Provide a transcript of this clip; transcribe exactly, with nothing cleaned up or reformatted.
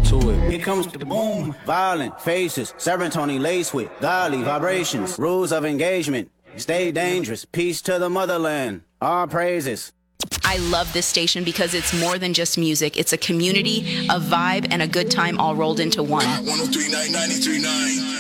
to it. Here comes the boom, violent faces, serotonin laced with godly vibrations, rules of engagement, stay dangerous, peace to the motherland, our praises. I love this station because it's more than just music. It's a community, a vibe, and a good time all rolled into one. one oh three point nine, ninety-three point nine